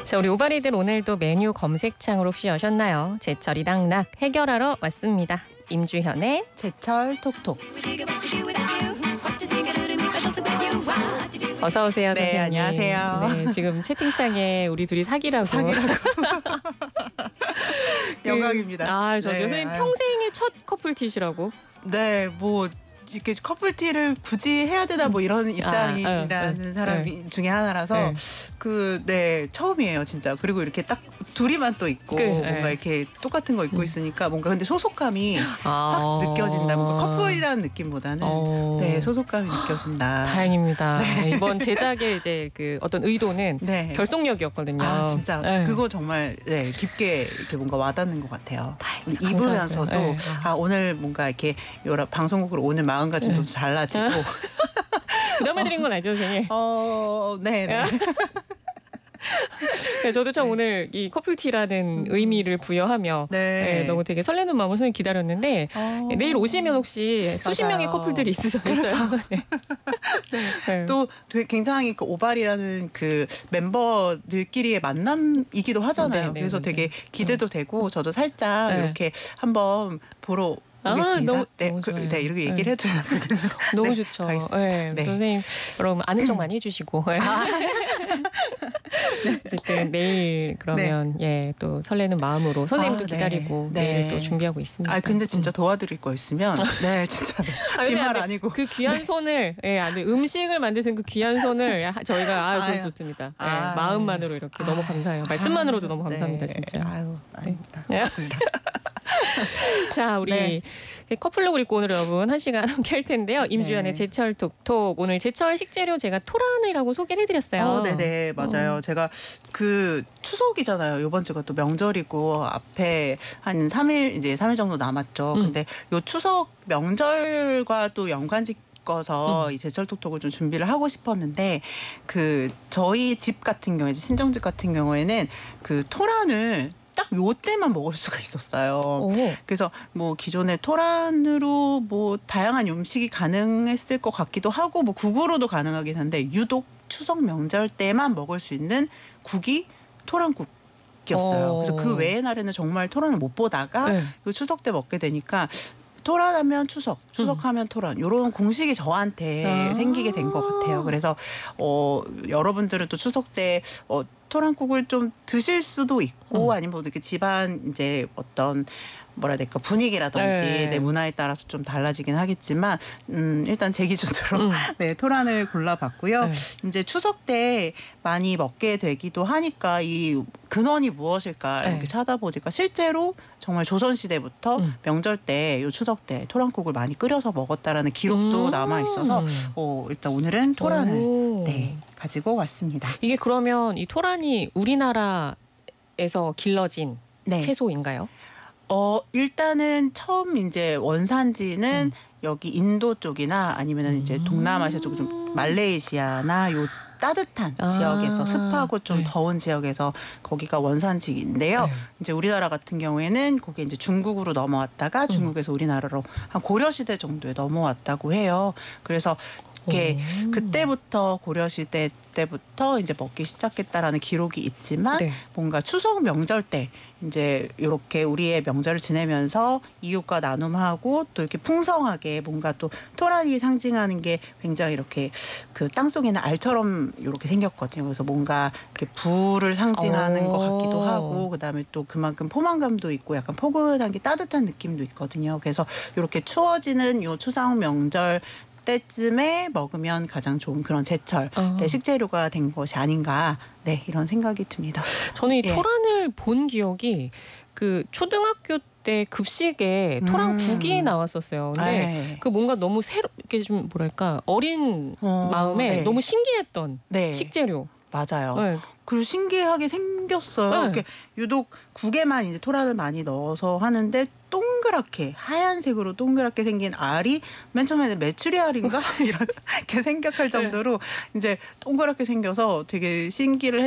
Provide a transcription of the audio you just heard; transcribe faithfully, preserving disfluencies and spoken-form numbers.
자, 우리 오바리들 오늘도 메뉴 검색창으로 혹시 여셨나요? 제철이 낙낙 해결하러 왔습니다. 임주현의 제철 톡톡. 어서 오세요, 네, 선생님. 안녕하세요. 네, 지금 채팅창에 우리 둘이 사귀라고. 사귀라고. 그, 영광입니다. 아, 저기 네, 선생님 아유. 평생의 첫 커플티시라고. 네, 뭐 이렇게 커플티를 굳이 해야 되나 뭐 이런 입장이라는 아, 어, 어, 사람 네. 중에 하나라서 네. 그, 네, 처음이에요, 진짜. 그리고 이렇게 딱 둘이만 또 있고 그, 뭔가 네. 이렇게 똑같은 거 입고 음. 있으니까 뭔가 근데 소속감이 아. 확 느껴진다. 뭔가 커플이라는 느낌보다는 어. 네, 소속감이 느껴진다. 다행입니다. 네, 이번 제작의 이제 그 어떤 의도는 네. 결속력이었거든요. 아, 진짜 네. 그거 정말 네, 깊게 이렇게 뭔가 와닿는 것 같아요. 다행이다. 입으면서도 감사합니다. 네. 아, 오늘 뭔가 이렇게 여러 방송국으로 오늘 마음가짐도 네. 달라지고 부담해드린 건 아니죠, 선생님? 어, 네, 네. 네, 저도 참 네. 오늘 이 커플티라는 음. 의미를 부여하며 네. 네, 너무 되게 설레는 마음으로 선생님 기다렸는데 어. 네, 내일 오시면 혹시 수십 맞아요. 명의 커플들이 있으셔요. 네. 네. 또 되게 굉장히 그 오발이라는 그 멤버들끼리의 만남이기도 하잖아요. 네, 네, 그래서 네, 되게 네. 기대도 되고 저도 살짝 네. 이렇게 한번 보러 아, 오겠습니다. 너무- 네, 너무 그, 좋아요. 네, 이렇게 얘기를 네. 해줘야 되는 너무 네, 좋죠. 가겠습니다. 네, 네. 선생님 여러분 아는 척 많이 해주시고 네. 어쨌든 내일 그러면 예, 또 설레는 마음으로 선생님도 아, 네. 기다리고 네. 내일 또 준비하고 있습니다. 아, 근데 진짜 음. 도와드릴 거 있으면 네, 진짜 아, 근데 빈말 안 돼. 아니고 그 귀한 손을 예, 안 돼. 음식을 만드신 그 귀한 손을 야, 저희가 아유, 아유. 좋습니다. 예, 아유. 마음만으로 이렇게 너무 감사해요. 말씀만으로도 너무 감사합니다, 네. 진짜. 아유, 아닙니다. 네. 고맙습니다. 자, 우리 네. 커플룩을 입고 오늘 여러분 한 시간 함께 할 텐데요. 임주연의 네. 제철 톡톡. 오늘 제철 식재료 제가 토란이라고 소개를 해드렸어요. 어, 네네, 맞아요. 어. 제가 그 추석이잖아요. 이번 주가 또 명절이고 앞에 한 삼 일 이제 삼 일 정도 남았죠. 음. 근데 요 추석 명절과 또 연관 짓거서 음. 이 제철 톡톡을 좀 준비를 하고 싶었는데 그 저희 집 같은 경우에 친정집 같은 경우에는 그 토란을 딱 요 때만 먹을 수가 있었어요. 오. 그래서 뭐 기존의 토란으로 뭐 다양한 음식이 가능했을 것 같기도 하고 뭐 국으로도 가능하긴 한데 유독 추석 명절 때만 먹을 수 있는 국이 토란국이었어요. 어. 그래서 그 외의 날에는 정말 토란을 못 보다가 네. 요 추석 때 먹게 되니까 토란하면 추석, 추석하면 토란 이런 공식이 저한테 아. 생기게 된 것 같아요. 그래서 어, 여러분들은 또 추석 때 어, 토란국을 좀 드실 수도 있고 음. 아니면 뭐 이렇게 집안 이제 어떤 뭐라 해야 될까 분위기라든지 네. 내 문화에 따라서 좀 달라지긴 하겠지만 음, 일단 제 기준으로 음. 네, 토란을 골라봤고요. 네. 이제 추석 때 많이 먹게 되기도 하니까 이 근원이 무엇일까 네. 이렇게 찾아보니까 실제로 정말 조선 시대부터 음. 명절 때, 요 추석 때 토란국을 많이 끓여서 먹었다라는 기록도 음. 남아 있어서 어, 일단 오늘은 토란을 오. 네, 가지고 왔습니다. 이게 그러면 이 토란이 우리나라에서 길러진 네. 채소인가요? 어, 일단은 처음 이제 원산지는 음. 여기 인도 쪽이나 아니면은 이제 음. 동남아시아 쪽 좀 말레이시아나 요 따뜻한 아. 지역에서 습하고 좀 네. 더운 지역에서 거기가 원산지인데요. 네. 이제 우리나라 같은 경우에는 거기 이제 중국으로 넘어왔다가 중국에서 우리나라로 한 고려 시대 정도에 넘어왔다고 해요. 그래서 이렇게 오. 그때부터 고려 시대 때부터 이제 먹기 시작했다라는 기록이 있지만 네. 뭔가 추석 명절 때 이제 이렇게 우리의 명절을 지내면서 이웃과 나눔하고 또 이렇게 풍성하게 뭔가 또 토란이 상징하는 게 굉장히 이렇게 그 땅속에는 알처럼 이렇게 생겼거든요. 그래서 뭔가 이렇게 불을 상징하는 오. 것 같기도 하고 그다음에 또 그만큼 포만감도 있고 약간 포근하게 따뜻한 느낌도 있거든요. 그래서 이렇게 추워지는 요 추석 명절 때쯤에 먹으면 가장 좋은 그런 제철 어. 네, 식재료가 된 것이 아닌가 네 이런 생각이 듭니다. 저는 이 예. 토란을 본 기억이 그 초등학교 때 급식에 토란국이 음. 나왔었어요. 근데 네. 그 뭔가 너무 새로 이렇게 좀 뭐랄까 어린 어, 마음에 네. 너무 신기했던 네. 식재료. 맞아요. 네. 그리고 신기하게 생겼어요. 네. 이렇게 유독 국에만 이제 토란을 많이 넣어서 하는데 동그랗게 하얀색으로 동그랗게 생긴 알이 맨 처음에는 메추리 알인가 이렇게 생각할 정도로 이제 동그랗게 생겨서 되게 신기를